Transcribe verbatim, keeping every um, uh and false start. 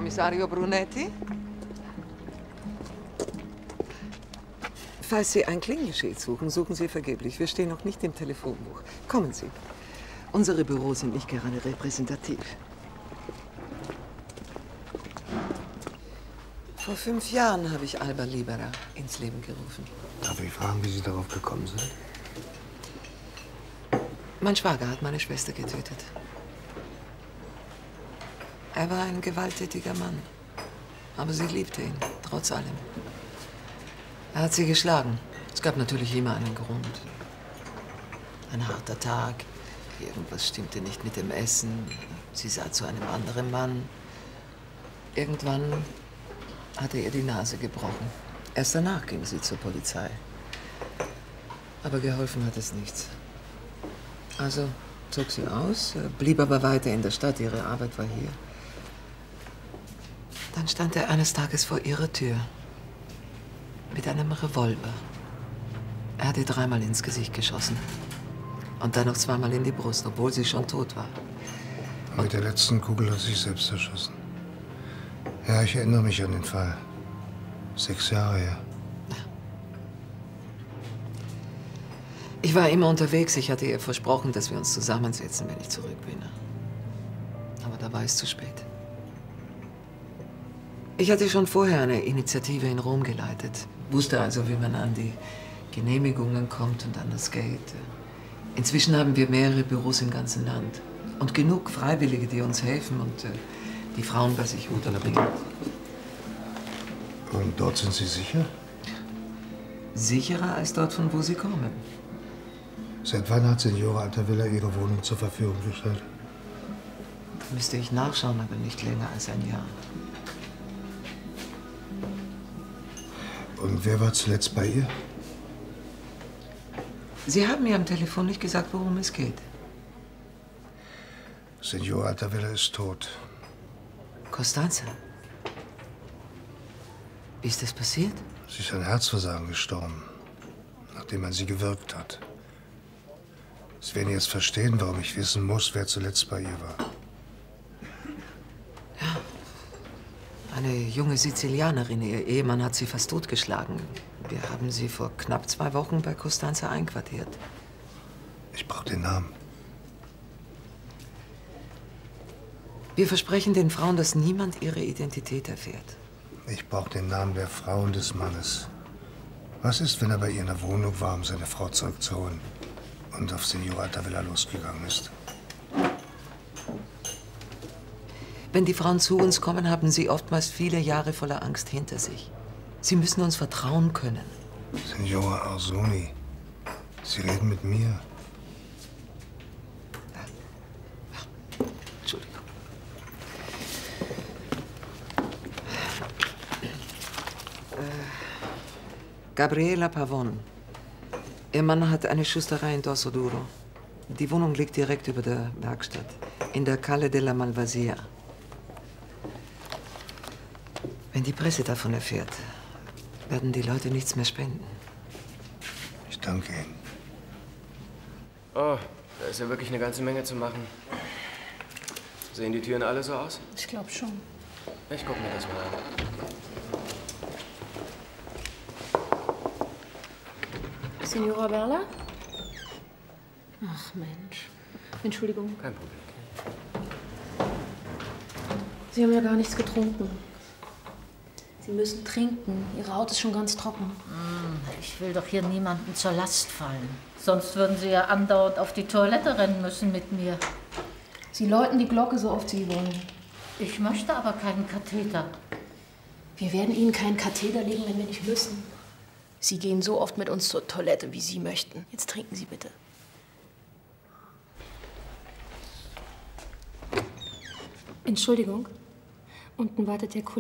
Kommissario Brunetti? Falls Sie ein Klingelschild suchen, suchen Sie vergeblich. Wir stehen noch nicht im Telefonbuch. Kommen Sie. Unsere Büros sind nicht gerade repräsentativ. Vor fünf Jahren habe ich Alba Libera ins Leben gerufen. Darf ich fragen, wie Sie darauf gekommen sind? Mein Schwager hat meine Schwester getötet. Er war ein gewalttätiger Mann. Aber sie liebte ihn, trotz allem. Er hat sie geschlagen. Es gab natürlich immer einen Grund. Ein harter Tag. Irgendwas stimmte nicht mit dem Essen. Sie sah zu einem anderen Mann. Irgendwann hatte ihr die Nase gebrochen. Erst danach ging sie zur Polizei. Aber geholfen hat es nichts. Also zog sie aus, blieb aber weiter in der Stadt. Ihre Arbeit war hier. Dann stand er eines Tages vor ihrer Tür. Mit einem Revolver. Er hat ihr dreimal ins Gesicht geschossen. Und dann noch zweimal in die Brust, obwohl sie schon tot war. Und mit der letzten Kugel hat sie sich selbst erschossen. Ja, ich erinnere mich an den Fall. Sechs Jahre her. Ich war immer unterwegs. Ich hatte ihr versprochen, dass wir uns zusammensetzen, wenn ich zurück bin. Aber da war es zu spät. Ich hatte schon vorher eine Initiative in Rom geleitet. Wusste also, wie man an die Genehmigungen kommt und an das Geld. Inzwischen haben wir mehrere Büros im ganzen Land. Und genug Freiwillige, die uns helfen und äh, die Frauen bei sich unterbringen. Und dort sind Sie sicher? Sicherer als dort, von wo Sie kommen. Seit wann hat Signora Altavilla Ihre Wohnung zur Verfügung gestellt? Da müsste ich nachschauen, aber nicht länger als ein Jahr. Und wer war zuletzt bei ihr? Sie haben mir am Telefon nicht gesagt, worum es geht. Signora Altavilla ist tot. Costanza? Wie ist das passiert? Sie ist an Herzversagen gestorben, nachdem man sie gewürgt hat. Sie werden jetzt verstehen, warum ich wissen muss, wer zuletzt bei ihr war. Ja. Eine junge Sizilianerin. Ihr Ehemann hat sie fast totgeschlagen. Wir haben sie vor knapp zwei Wochen bei Costanza einquartiert. Ich brauche den Namen. Wir versprechen den Frauen, dass niemand ihre Identität erfährt. Ich brauche den Namen der Frau und des Mannes. Was ist, wenn er bei ihr in der Wohnung war, um seine Frau zurückzuholen und auf Signora Altavilla losgegangen ist? Wenn die Frauen zu uns kommen, haben sie oftmals viele Jahre voller Angst hinter sich. Sie müssen uns vertrauen können. Signora Arzoni, Sie reden mit mir. Entschuldigung. Gabriela Pavon. Ihr Mann hat eine Schusterei in Dosso Duro. Die Wohnung liegt direkt über der Werkstatt, in der Calle della Malvasia. Wenn die Presse davon erfährt, werden die Leute nichts mehr spenden. Ich danke Ihnen. Oh, da ist ja wirklich eine ganze Menge zu machen. Sehen die Türen alle so aus? Ich glaube schon. Ich guck mir das mal an. Signora Berla? Ach Mensch. Entschuldigung. Kein Problem. Sie haben ja gar nichts getrunken. Sie müssen trinken. Ihre Haut ist schon ganz trocken. Ich will doch hier niemandem zur Last fallen. Sonst würden Sie ja andauernd auf die Toilette rennen müssen mit mir. Sie läuten die Glocke so oft Sie wollen. Ich möchte aber keinen Katheter. Wir werden Ihnen keinen Katheter legen, wenn wir nicht müssen. Sie gehen so oft mit uns zur Toilette, wie Sie möchten. Jetzt trinken Sie bitte. Entschuldigung. Unten wartet der Kollege.